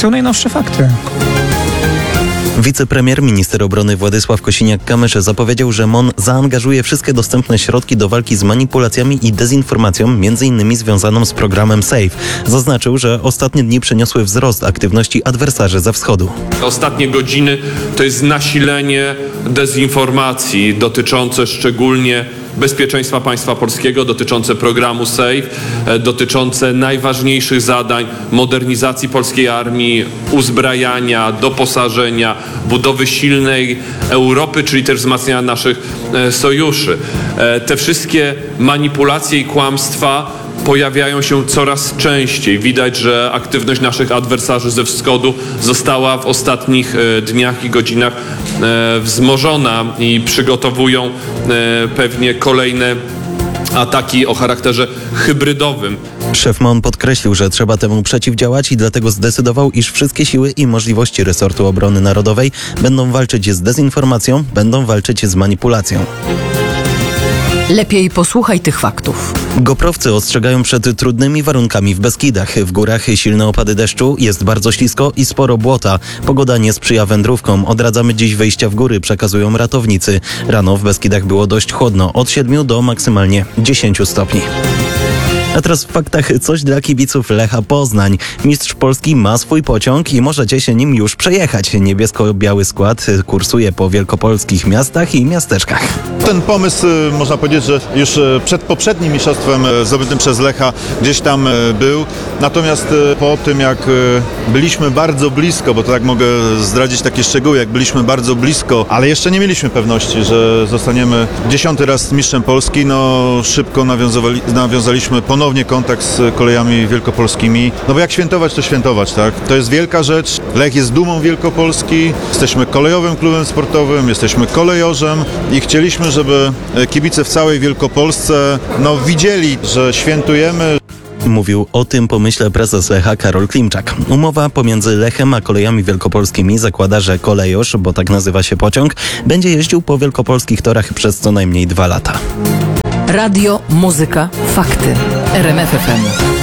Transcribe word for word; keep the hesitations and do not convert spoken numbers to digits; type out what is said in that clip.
są najnowsze fakty. Wicepremier, minister obrony Władysław Kosiniak-Kamysz zapowiedział, że M O N zaangażuje wszystkie dostępne środki do walki z manipulacjami i dezinformacją, między innymi związaną z programem SAFE. Zaznaczył, że ostatnie dni przyniosły wzrost aktywności adwersarzy ze wschodu. Ostatnie godziny to jest nasilenie dezinformacji dotyczące szczególnie bezpieczeństwa państwa polskiego, dotyczące programu SAFE, dotyczące najważniejszych zadań modernizacji polskiej armii, uzbrajania, doposażenia, budowy silnej Europy, czyli też wzmacniania naszych sojuszy. Te wszystkie manipulacje i kłamstwa pojawiają się coraz częściej. Widać, że aktywność naszych adwersarzy ze wschodu została w ostatnich dniach i godzinach wzmożona i przygotowują pewnie kolejne ataki o charakterze hybrydowym. Szef M O N podkreślił, że trzeba temu przeciwdziałać i dlatego zdecydował, iż wszystkie siły i możliwości resortu obrony narodowej będą walczyć z dezinformacją, będą walczyć z manipulacją. Lepiej posłuchaj tych faktów. Goprowcy ostrzegają przed trudnymi warunkami w Beskidach. W górach silne opady deszczu, jest bardzo ślisko i sporo błota. Pogoda nie sprzyja wędrówkom. Odradzamy dziś wejścia w góry, przekazują ratownicy. Rano w Beskidach było dość chłodno, od siedmiu do maksymalnie dziesięciu stopni. A teraz w faktach coś dla kibiców Lecha Poznań. Mistrz Polski ma swój pociąg i możecie się nim już przejechać. Niebiesko-biały skład kursuje po wielkopolskich miastach i miasteczkach. Ten pomysł, można powiedzieć, że już przed poprzednim mistrzostwem zdobytym przez Lecha gdzieś tam był. Natomiast po tym, jak byliśmy bardzo blisko, bo to tak mogę zdradzić takie szczegóły, jak byliśmy bardzo blisko, ale jeszcze nie mieliśmy pewności, że zostaniemy dziesiąty raz mistrzem Polski, no szybko nawiązali, nawiązaliśmy ponownie kontakt z kolejami wielkopolskimi. No bo jak świętować, to świętować, tak? To jest wielka rzecz. Lech jest dumą Wielkopolski. Jesteśmy kolejowym klubem sportowym, jesteśmy kolejorzem i chcieliśmy, żeby kibice w całej Wielkopolsce no, widzieli, że świętujemy. Mówił o tym pomyśle prezes Lecha Karol Klimczak. Umowa pomiędzy Lechem a kolejami wielkopolskimi zakłada, że kolejorz, bo tak nazywa się pociąg, będzie jeździł po wielkopolskich torach przez co najmniej dwa lata. Radio, muzyka, fakty. R M F F M.